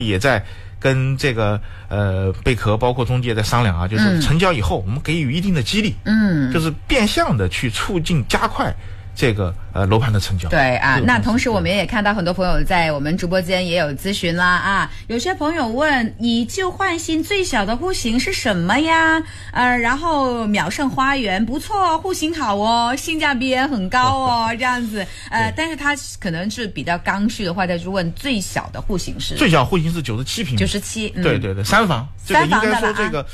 也在跟这个贝壳包括中介在商量啊，就是成交以后我们给予一定的激励，就是变相的去促进加快这个楼盘的成交。 对啊，那同时我们也看到很多朋友在我们直播间也有咨询啦啊，有些朋友问以旧换新最小的户型是什么呀？然后秒胜花园不错，户型好哦，性价比也很高哦，这样子。但是他可能是比较刚需的话，他就问最小的户型是？ 最小户型是97平米。 97， 对对对，三房。这个应该说这个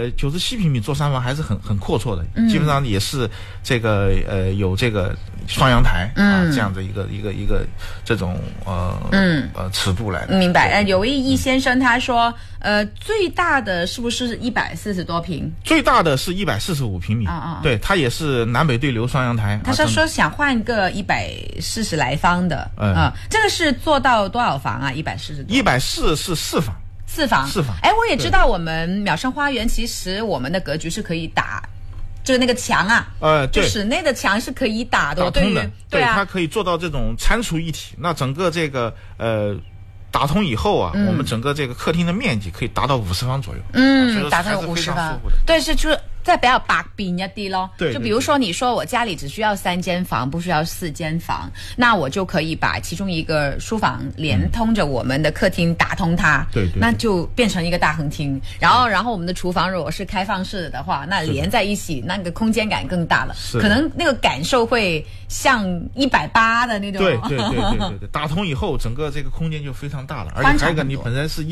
97平米做三房还是很阔绰的，基本上也是这个有这个双阳台啊这样的一个这种尺度来的。 明白。有位易先生他说最大的是不是140多平？ 最大的是145平米对，它也是南北对流双阳台。 他说想换个140来方的这个是做到多少房啊？140是 4房。 四房。我也知道我们秒胜花园其实我们的格局是可以打，就是那个墙啊，就室内的墙是可以打的， 打通的， 对啊， 它可以做到这种参除一体。那整个这个打通以后啊，我们整个这个客厅的面积可以达到50方左右。 达到50方，对，是就是再比较百变一啲咯。 对， 就比如说你说我家里只需要3间房，不需要4间房，那我就可以把其中一个书房连通着我们的客厅打通它， 对， 那就变成一个大横厅。然后我们的厨房如果是开放式的话，那连在一起，那个空间感更大了，可能那个感受会像180的那种。 对，打通以后，整个这个空间就非常大了，而且还有一个你本身是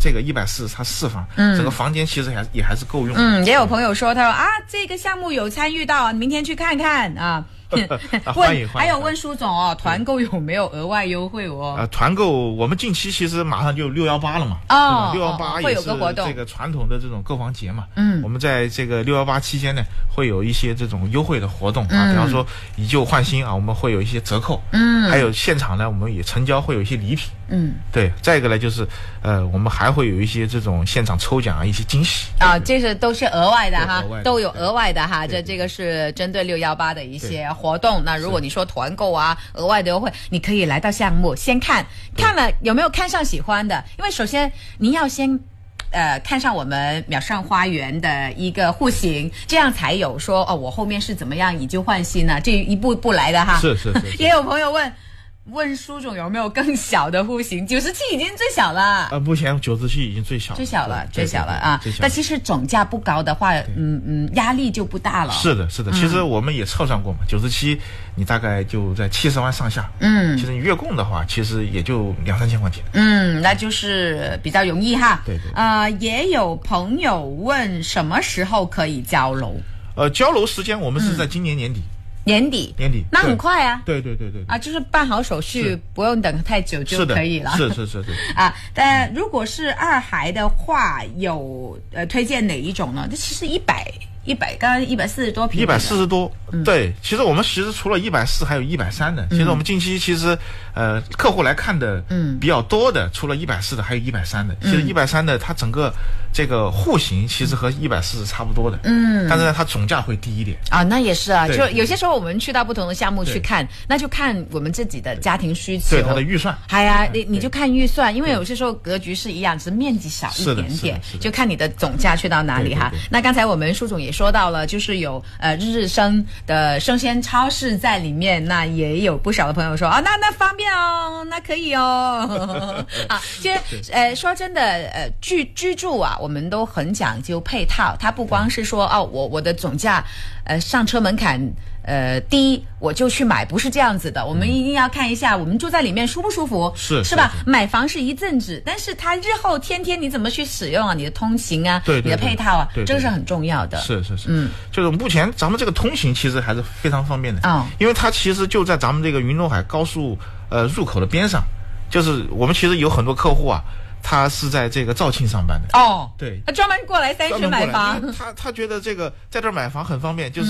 140，它4房，整个房间其实也还是够用。 也有朋友说他说啊，这个项目有参与到，明天去看看啊。 欢迎。 还有问舒总哦，团购有没有额外优惠哦？ 团购我们近期其实马上就618了嘛，618也是这个传统的这种购房节嘛。我们在这个618期间呢，会有一些这种优惠的活动啊，比方说以旧换新啊，我们会有一些折扣。还有现场呢，我们也成交会有一些礼品。对，再一个呢就是我们还会有一些这种现场抽奖啊，一些惊喜啊，这是都是额外的哈，都有额外的哈。这个是针对618的一些活动。那如果你说团购啊，额外的优惠，你可以来到项目先看了有没有看上喜欢的，因为首先您要先看上我们秒胜花园的一个户型，这样才有说我后面是怎么样以旧换新呢？这一步一步来的哈。 是。 也有朋友问舒总有没有更小的户型？97已经最小了。 目前97已经最小了啊。 但其实总价不高的话，压力就不大了。 是的。其实我们也测算过嘛，97你大概就在70万上下。其实你月供的话，其实也就2-3千块钱。 那就是比较容易哈。 对。 也有朋友问什么时候可以交楼？ 交楼时间我们是在今年年底。 年底，那很快啊。 对啊，就是办好手续，不用等太久就可以了。 是啊，但如果是2孩的话，有推荐哪一种呢？这其实100，刚刚140多平 ，140多。对，其实我们除了140还有130的。其实我们近期客户来看的比较多的，除了140的还有130的。其实130的它整个这个户型其实和140差不多的。但是呢它总价会低一点啊。那也是啊，就有些时候我们去到不同的项目去看，那就看我们自己的家庭需求， 对它的预算。 你就看预算，因为有些时候格局是一样，只是面积少一点点，就看你的总价去到哪里哈。那刚才我们舒总也说到了，就是有日升的生鲜超市在里面，那也有不少的朋友说那方便哦，那可以哦。其实说真的，居住啊，我们都很讲究配套，它不光是说我的总价上车门槛低我就去买，不是这样子的。我们一定要看一下我们住在里面舒不舒服，是吧？买房是一阵子，但是它日后天天你怎么去使用啊？你的通行啊，你的配套啊，这个是很重要的。 是。就是目前咱们这个通行其实还是非常方便的因为它其实就在咱们这个云中海高速入口的边上。就是我们其实有很多客户啊，他是在这个肇庆上班的。对， 他专门过来3区买房。 他觉得这个在这儿买房很方便，就是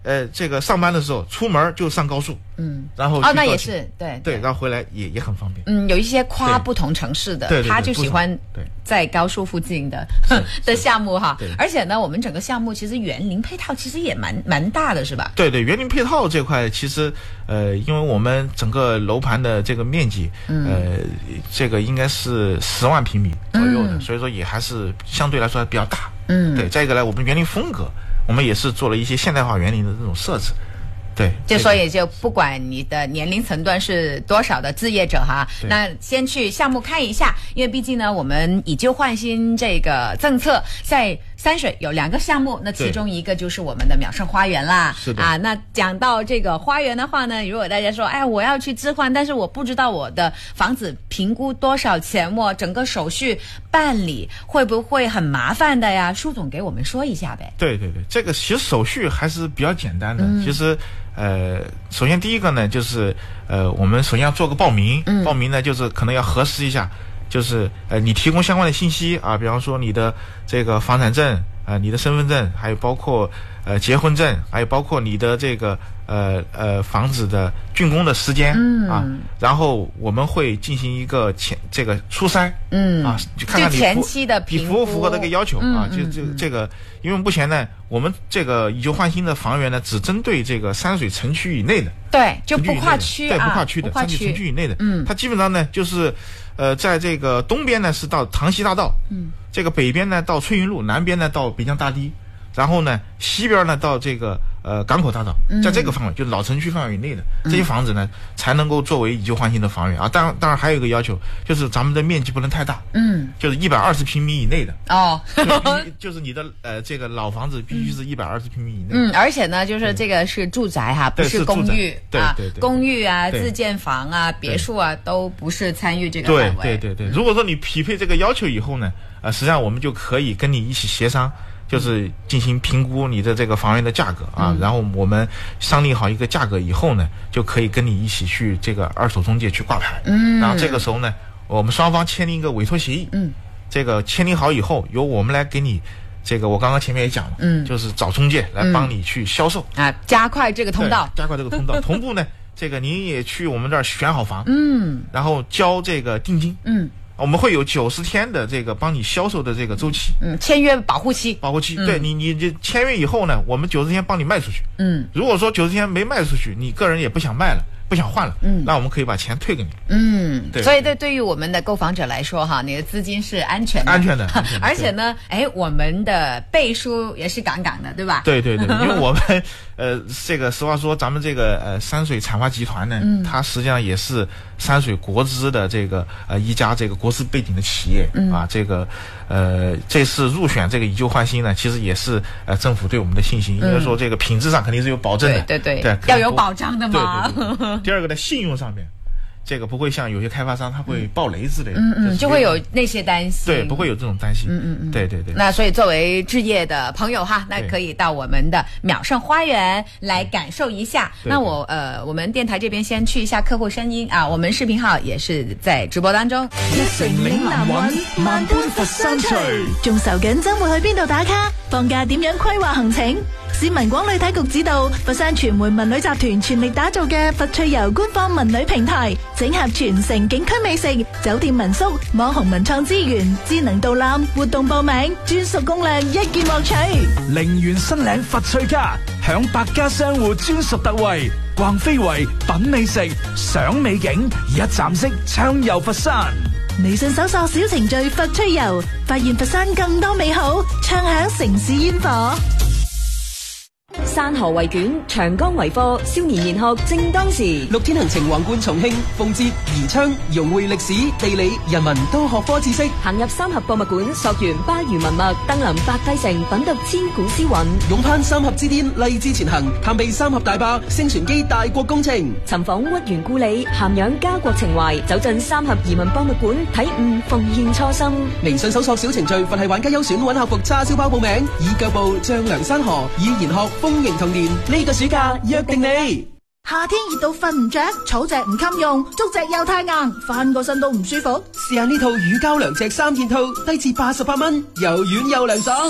这个上班的时候出门就上高速，然后那也是对， 然后回来也很方便。 有一些跨不同城市的，他就喜欢在高速附近的项目哈。而且呢，我们整个项目其实园林配套其实也蛮大的，是吧？ 对，园林配套这块其实因为我们整个楼盘的这个面积，这个应该是10万平米左右的，所以说也还是相对来说还比较大。对，再一个呢，我们园林风格，我们也是做了一些现代化园林的这种设置。对， 就所以就不管你的年龄层段是多少的置业者哈，那先去项目看一下，因为毕竟呢，我们以旧换新这个政策在山水有2个项目，那其中一个就是我们的淼盛花园啦。 是的那讲到这个花园的话呢，如果大家说，我要去置换，但是我不知道我的房子评估多少钱，我整个手续办理会不会很麻烦的呀？舒总给我们说一下呗。 对，这个其实手续还是比较简单的。其实首先第一个呢，就是我们首先要做个报名，报名呢就是可能要核实一下，就是你提供相关的信息啊，比方说你的这个房产证你的身份证，还有包括结婚证，还有包括你的这个房子的竣工的时间然后我们会进行一个这个初筛就看看你前期的评估符不符合这个要求就这个，因为目前呢，我们这个以旧换新的房源呢，只针对这个山水城区以内的， 对，就不跨区不跨区的山水城区以内的，它基本上呢就是在这个东边呢是到唐溪大道，这个北边呢到翠云路，南边呢到北江大堤，然后呢西边呢到这个港口大道，在这个范围就是老城区范围以内的这些房子呢，才能够作为以旧换新的房源当然还有一个要求，就是咱们的面积不能太大，就是120平米以内的就是你的这个老房子必须是120平米以内。 而且呢，就是这个是住宅哈，不是公寓对， 公寓自建房别墅都不是参与这个范围。 对。如果说你匹配这个要求以后呢，实际上我们就可以跟你一起协商。就是进行评估你的这个房源的价格然后我们商定好一个价格以后呢，就可以跟你一起去这个二手中介去挂牌。然后这个时候呢，我们双方签订一个委托协议。这个签订好以后，由我们来给你这个，我刚刚前面也讲了，就是找中介来帮你去销售加快这个通道， 同步呢，这个您也去我们这儿选好房，然后交这个定金，我们会有90天的这个帮你销售的这个周期， 签约保护期， 对你签约以后呢，我们90天帮你卖出去，如果说90天没卖出去，你个人也不想卖了，不想换了，那我们可以把钱退给你，对。 所以对于我们的购房者来说哈，你的资金是安全的，而且呢，我们的背书也是杠杠的，对吧？ 对，因为我们这个实话说，咱们这个山水产化集团呢，它实际上也是山水国资的这个一家这个国资背景的企业这个这次入选这个以旧换新呢，其实也是政府对我们的信心，因为说这个品质上肯定是有保证的， 对，要有保障的嘛。 对。第二个呢，信用上面。这个不会像有些开发商他会爆雷之类的， 就会有那些担心。 对，不会有这种担心。对。 那所以作为置业的朋友哈，那可以到我们的淼盛花园来感受一下。那我们電台這邊先去一下客戶聲音我們視頻號也是在直播當中。 一城嶺南韻，萬般佛山趣。仲愁緊週末去邊度打卡？放假點樣規劃行程？市民廣旅體局指導，佛山傳媒文旅集團全力打造嘅佛趣遊官方文旅平台，整合全城景區美食、酒店民宿、網紅文創資源、智能導覽、活動報名、專屬攻略，一鍵獲取。 陵園新嶺佛趣家，享百家商戶專屬特惠，逛非遺、品美食、賞美景，一站式暢遊佛山。 微信搜索小程序佛趣遊，發現佛山更多美好，暢享城市煙火。 山河為卷，長江為課，少年研學正當時。 6天行程橫貫重慶、奉節、宜昌，融匯歷史、地理、人文多學科知識。 行入三峽博物館，溯源巴渝文脈，登臨百濟城，品讀千古詩韻。 勇攀三峽之巔，勵志前行，探秘三峽大壩、星船機大國工程。 尋訪屈原故里，涵養家國情懷，走進三峽移民博物館，體悟奉獻初心。 微信搜索小程序佛系玩家優選揾客服叉燒包報名，以腳步丈量山河，以研學豐盈童年。呢個暑假約定你。 夏天熱到瞓唔着，草席唔襟用，竹席又太硬，翻個身都唔舒服。 試下呢套乳膠涼席3件套，低至88蚊，又軟又涼爽。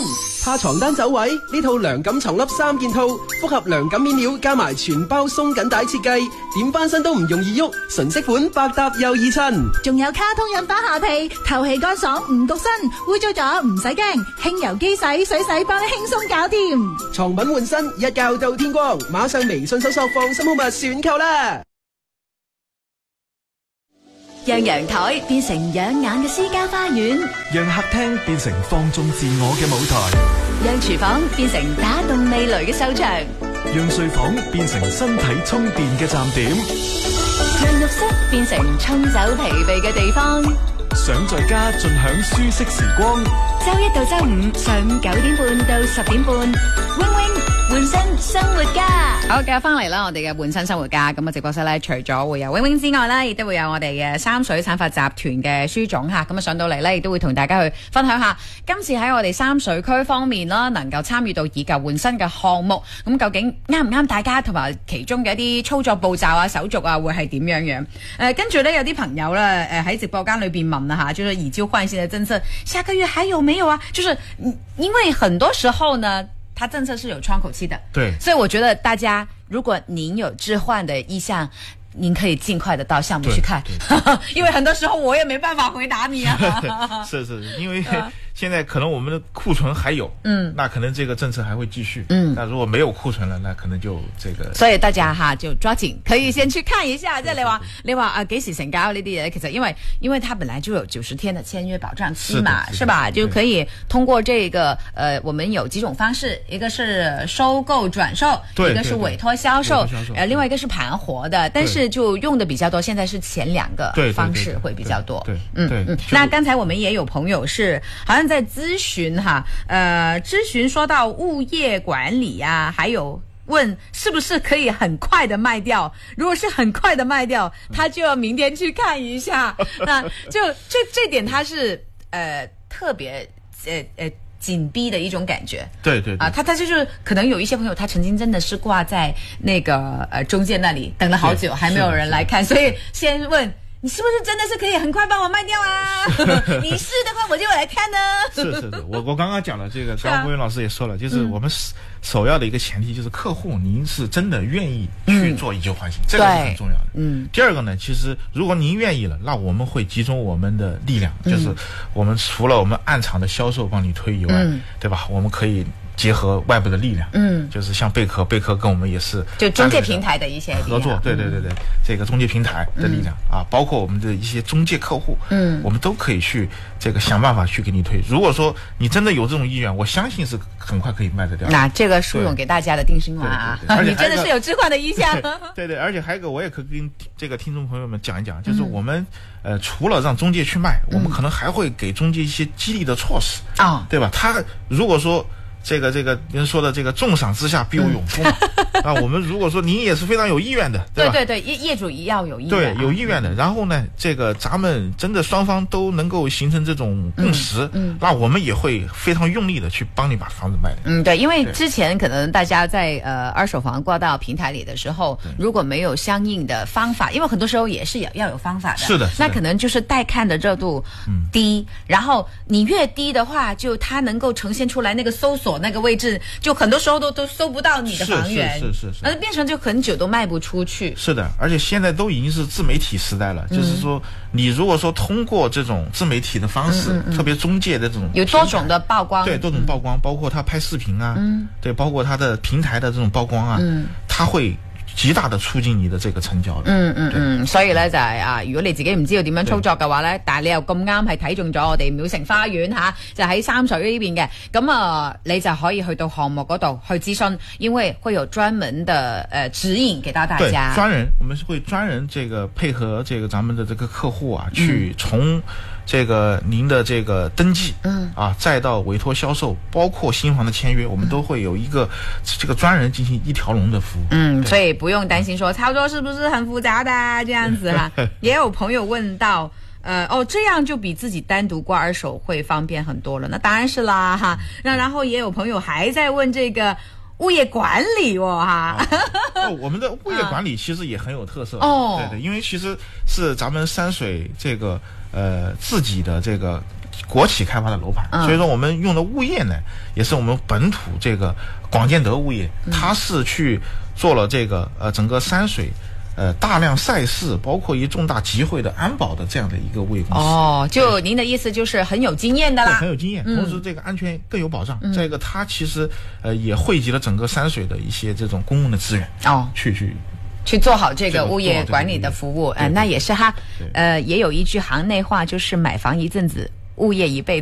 怕床單走位，呢套涼感床笠3件套，複合涼感面料加埋全包鬆緊帶設計，點翻身都唔容易喐，純色款百搭又易襯。 仲有卡通印花下被，透氣乾爽唔焗身，污糟咗唔使驚，輕油機洗水洗幫你輕鬆搞掂。 床品換新，一覺到天光，馬上微信搜索放心好物選購啦！ 讓陽台變成養眼嘅私家花園， 讓客廳變成放縱自我嘅舞台， 讓廚房變成打動味蕾嘅秀場， 讓睡房變成身體充電嘅站點， 讓浴室變成沖走疲憊嘅地方。 想在家盡享舒適時光， 周一到周五上午9點半到10點半，Wing Wing 換身生活家。 好，繼續翻嚟啦，我哋嘅換身生活家。咁啊，直播室咧，除咗會有 Wing Wing 之外咧，亦都會有我哋嘅三水產發集團嘅舒總吓。咁啊，上到嚟咧，亦都會同大家去分享下今次喺我哋三水區方面啦，能夠參與到以舊換新嘅項目。咁究竟啱唔啱大家，同埋其中嘅一啲操作步驟啊、手續啊，會係點樣樣？跟住咧，有啲朋友咧，喺直播間裏邊問啊吓，就是以舊換新嘅政策，下個月還有沒有啊？就是因為很多時候呢，它政策是有窗口期的， 對， 所以我覺得大家如果您有置換的意向，您可以盡快的到項目去看，因為很多時候我也沒辦法回答你啊。 是，因為現在可能我們的庫存還有，那可能這個政策還會繼續，那如果沒有庫存了，那可能就這個。 所以大家哈就抓緊，可以先去看一下。即係你話啊幾時成交呢啲嘢？其實因為它本來就有90天的簽約保障期嘛，是吧？就可以通過這個我們有幾種方式，一個是收購轉售，一個是委託銷售，另外一個是盤活的，但是就用的比較多，現在是前兩個方式會比較多。 對。 那剛才我們也有朋友是好像在諮詢哈，諮詢說到物業管理啊，還有問是不是可以很快的賣掉？如果是很快的賣掉，他就要明天去看一下。那就這點，他是特別緊逼的一種感覺。 對啊， 他就是可能有一些朋友，他曾經真的是掛在那個中介那裡等了好久，還沒有人來看，所以先問。你是不是真的是可以很快幫我賣掉啊？你是的話，我就來看呢。 是，我剛剛講了這個，剛剛郭雲老師也說了，就是我們首要的一個前提就是客戶您是真的願意去做以舊換新，這個是很重要的。第二個呢，其實如果您願意了，那我們會集中我們的力量，就是我們除了我們暗場的銷售幫你推以外，對吧？我們可以結合外部的力量，就是像貝殼跟我們也是就中介平台的一些合作，對，這個中介平台的力量啊，包括我們的一些中介客戶，我們都可以去這個想辦法去給你推。如果說你真的有這種意願，我相信是很快可以賣得掉。 那這個舒總給大家的定心丸啊，你真的是有置換的意向。 對，而且還有一個，我也可以跟這個聽眾朋友們講一講，就是我們除了讓中介去賣，我們可能還會給中介一些激勵的措施啊，對吧？他如果說這個人說的這個重賞之下必有勇夫嘛，啊，我們如果說您也是非常有意願的，對吧？對， 業主要有意願， 對，有意願的。然後呢，這個咱們真的雙方都能夠形成這種共識，那我們也會非常用力的去幫你把房子賣了。 對，因為之前可能大家在二手房掛到平台裡的時候，如果沒有相應的方法，因為很多時候也是要有方法的， 是的， 那可能就是帶看的熱度低，然後你越低的話，就它能夠呈現出來那個搜索那個位置，就很多時候都搜不到你的房源， 是， 那變成就很久都賣不出去。 是的，而且現在都已經是自媒體時代了，就是說你如果說通過這種自媒體的方式，特別中介的這種有多種的曝光， 對，多種曝光，包括他拍視頻啊，對，包括他的平台的這種曝光啊，他會極大的促進你的這個成交的。 所以咧就係啊，如果你自己唔知道點樣操作嘅話咧，但係你又咁啱係睇中咗我哋苗城花園吓，就喺三水呢邊嘅，咁啊你就可以去到項目嗰度去諮詢，因為會有專門的指引給到大家。 對，專人，我們是會專人這個配合這個咱們的這個客戶啊，去從這個您的這個登記，再到委託銷售，包括新房的簽約，我們都會有一個這個專人進行一條龍的服務。 所以不用擔心說操作是不是很複雜的這樣子哈。也有朋友問到，這樣就比自己單獨掛二手會方便很多了。那當然是啦哈。那然後也有朋友還在問這個物業管理哈。 我們的物業管理其實也很有特色。對，因為其實是咱們山水這個自己的這個国企开发的楼盘，所以说我们用的物业呢，也是我们本土这个广建德物业，它是去做了这个整个山水。大量赛事，包括一重大集会的安保的这样的一个物业公司。 哦，就您的意思就是很有经验的啦， 很有经验，同时这个安全更有保障。再一个，它其实也汇集了整个山水的一些这种公共的资源去做好这个物业管理的服务。那也是哈。也有一句行内话，就是买房一阵子，物业一辈子。